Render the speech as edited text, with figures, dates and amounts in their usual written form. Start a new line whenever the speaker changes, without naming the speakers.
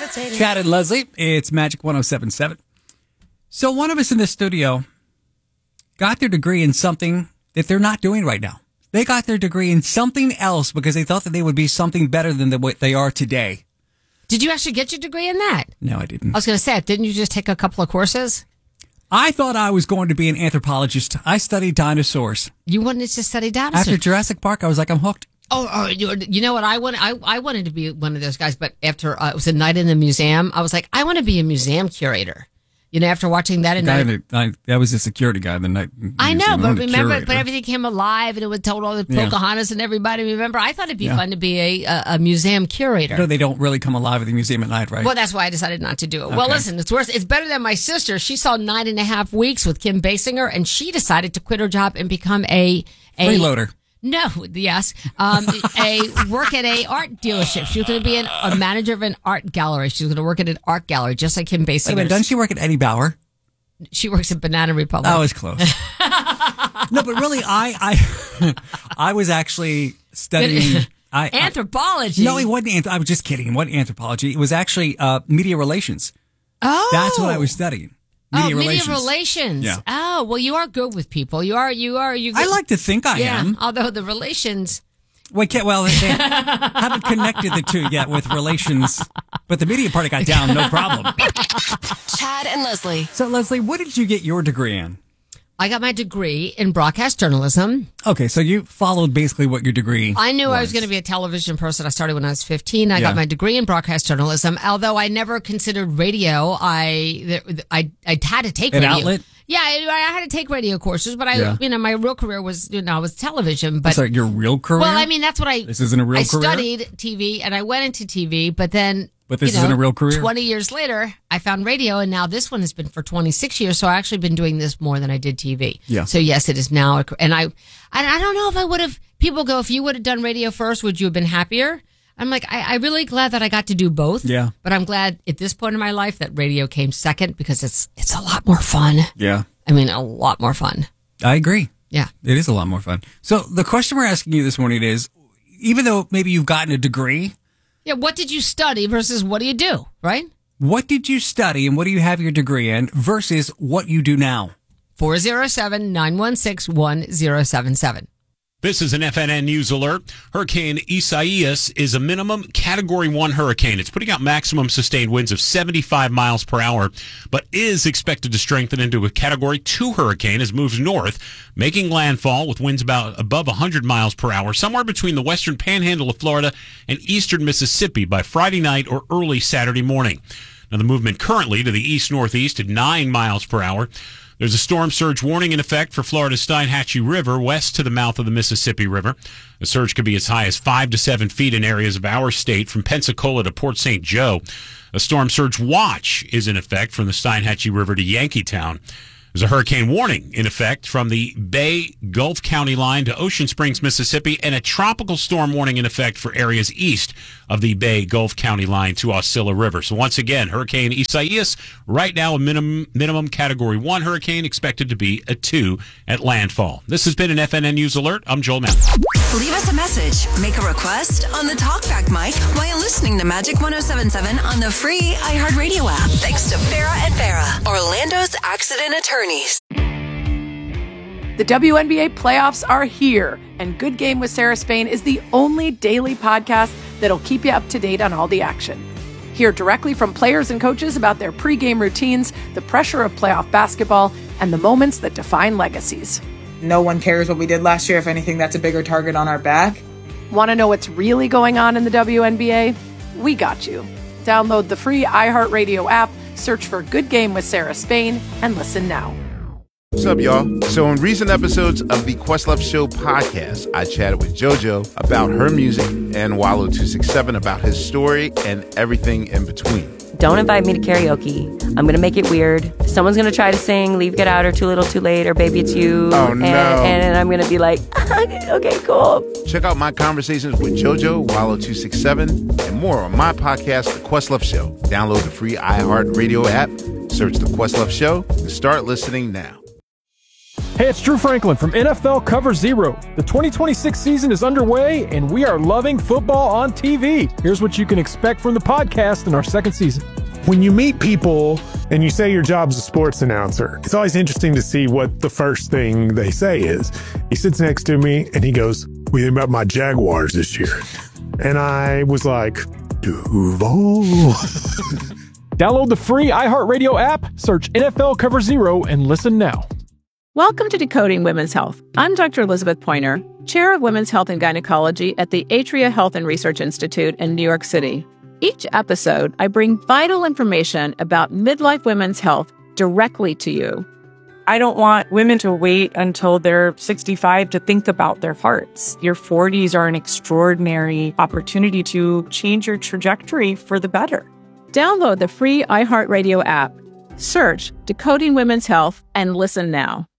Chad and Leslie, it's Magic 107.7. So one of us in the studio got their degree in something that they're not doing right now. They got their degree in something else because they thought that they would be something better than what they are today.
Did you actually get your degree in that?
No, I didn't.
I was going to say, didn't you just take a couple of courses?
I thought I was going to be an anthropologist. I studied dinosaurs.
You wanted to study dinosaurs?
After Jurassic Park, I was like, I'm hooked.
Oh, you know what? I wanted to be one of those guys, but after it was a night in the museum, I was like, I want to be a museum curator. You know, after watching that,
that was a security guy the night.
I know, but remember, but everything came alive, and it was told all the Pocahontas and everybody. Remember, I thought it'd be fun to be a museum curator.
No, they don't really come alive at the museum at night, right?
Well, that's why I decided not to do it.
Okay.
Well, listen, it's worse. It's better than my sister. She saw 9.5 weeks with Kim Basinger, and she decided to quit her job and become a
freeloader.
No, yes. Work at a art dealership. She was going to be a manager of an art gallery. She was going to work at an art gallery, just like Kim Basinger.
Doesn't she work at Eddie Bauer?
She works at Banana Republic.
I was close. No, but really, I was actually studying
anthropology.
No, it wasn't. I was just kidding. It wasn't anthropology. It was actually media relations.
Oh,
that's what I was studying. Media
relations.
Yeah.
Oh, well, you are good with people. You are.
I like to think I am.
Although the relations.
They haven't connected the two yet with relations, but the media part I got down, no problem.
Chad and Leslie.
So, Leslie, what did you get your degree in?
I got my degree in broadcast journalism.
Okay, so you followed basically what your degrry
I knew I was going to be a television person. I started when I was 15. I got my degree in broadcast journalism. Although I never considered radio, I had to take
an
radio.
outlet.
Yeah, I had to take radio courses, but my real career was, was television. But
sorry, your real career?
Well, I mean, that's what
This isn't a real career?
I studied TV and I went into TV, but then.
But this isn't a real career?
20 years later, I found radio, and now this one has been for 26 years, so I've actually been doing this more than I did TV.
Yeah.
So, yes, it is now. And I don't know if I would have, people go, if you would have done radio first, would you have been happier? I'm like, I'm really glad that I got to do both.
Yeah.
But I'm glad at this point in my life that radio came second because it's a lot more fun.
Yeah.
I mean, a lot more fun.
I agree.
Yeah.
It is a lot more fun. So the question we're asking you this morning is, even though maybe you've gotten a degree,
yeah, what did you study versus what do you do, right?
What did you study and what do you have your degree in versus what you do now?
407-916-1077.
This is an FNN News Alert. Hurricane Isaias is a minimum Category 1 hurricane. It's putting out maximum sustained winds of 75 miles per hour, but is expected to strengthen into a Category 2 hurricane as it moves north, making landfall with winds above 100 miles per hour, somewhere between the western panhandle of Florida and eastern Mississippi by Friday night or early Saturday morning. Now, the movement currently to the east-northeast at 9 miles per hour. There's a storm surge warning in effect for Florida's Steinhatchee River west to the mouth of the Mississippi River. The surge could be as high as 5 to 7 feet in areas of our state from Pensacola to Port St. Joe. A storm surge watch is in effect from the Steinhatchee River to Yankeetown. There's a hurricane warning in effect from the Bay Gulf County line to Ocean Springs, Mississippi, and a tropical storm warning in effect for areas east of the Bay Gulf County line to Osceola River. So once again, Hurricane Isaias, right now a minimum Category 1 hurricane, expected to be a 2 at landfall. This has been an FNN News Alert. I'm Joel Mann.
Leave us a message. Make a request on the Talkback mic while listening to Magic 107.7 on the free iHeartRadio app. Thanks to Farrah and Farrah, Orlando's accident attorneys.
The WNBA playoffs are here, and Good Game with Sarah Spain is the only daily podcast that'll keep you up to date on all the action. Hear directly from players and coaches about their pregame routines, the pressure of playoff basketball, and the moments that define legacies.
No one cares what we did last year. If anything, that's a bigger target on our back.
Want to know what's really going on in the WNBA? We got you. Download the free iHeartRadio app, search for Good Game with Sarah Spain, and listen now.
What's up, y'all? So in recent episodes of the Questlove Show podcast, I chatted with JoJo about her music and Wallow267 about his story and everything in between.
Don't invite me to karaoke. I'm going to make it weird. Someone's going to try to sing Leave, Get Out, or Too Little, Too Late, or Baby It's You.
Oh, no.
And I'm going to be like, okay, cool.
Check out my conversations with JoJo, Wallow267, and more on my podcast, The Questlove Show. Download the free iHeartRadio app, search The Questlove Show, and start listening now.
Hey, it's Drew Franklin from NFL Cover Zero. The 2026 season is underway, and we are loving football on TV. Here's what you can expect from the podcast in our second season.
When you meet people and you say your job's a sports announcer, it's always interesting to see what the first thing they say is. He sits next to me and he goes, "What do you think about my Jaguars this year?" And I was like, Duval.
Download the free iHeartRadio app, search NFL Cover Zero, and listen now.
Welcome to Decoding Women's Health. I'm Dr. Elizabeth Pointer, Chair of Women's Health and Gynecology at the Atria Health and Research Institute in New York City. Each episode, I bring vital information about midlife women's health directly to you.
I don't want women to wait until they're 65 to think about their hearts. Your 40s are an extraordinary opportunity to change your trajectory for the better.
Download the free iHeartRadio app, search Decoding Women's Health, and listen now.